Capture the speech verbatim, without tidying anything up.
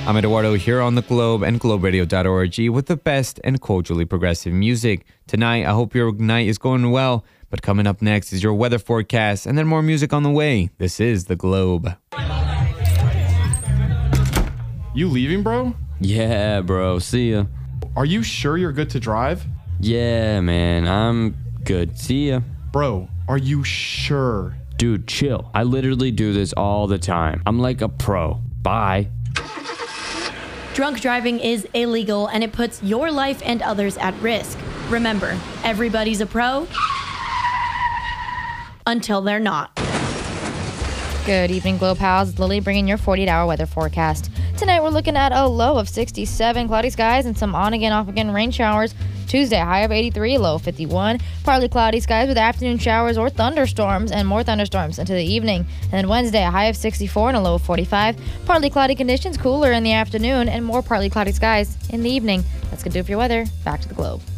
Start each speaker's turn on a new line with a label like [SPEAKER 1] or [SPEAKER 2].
[SPEAKER 1] I'm Eduardo here on the Globe and globe radio dot org with the best and culturally progressive music. Tonight, I hope your night is going well, but coming up next is your weather forecast and then more music on the way. This is the Globe.
[SPEAKER 2] You leaving, bro?
[SPEAKER 3] Yeah, bro. See ya.
[SPEAKER 2] Are you sure you're good to drive?
[SPEAKER 3] Yeah, man. I'm good. See ya.
[SPEAKER 2] Bro, are you sure?
[SPEAKER 3] Dude, chill. I literally do this all the time. I'm like a pro. Bye.
[SPEAKER 4] Drunk driving is illegal and it puts your life and others at risk. Remember, everybody's a pro until they're not.
[SPEAKER 5] Good evening, Globe Pals. It's Lily bringing your forty-eight hour weather forecast. Tonight we're looking at a low of sixty-seven, cloudy skies and some on-again, off-again rain showers. Tuesday, high of eighty-three, low of fifty-one. Partly cloudy skies with afternoon showers or thunderstorms and more thunderstorms into the evening. And then Wednesday, a high of sixty-four and a low of forty-five. Partly cloudy conditions, cooler in the afternoon and more partly cloudy skies in the evening. That's going to do it for your weather. Back to the Globe.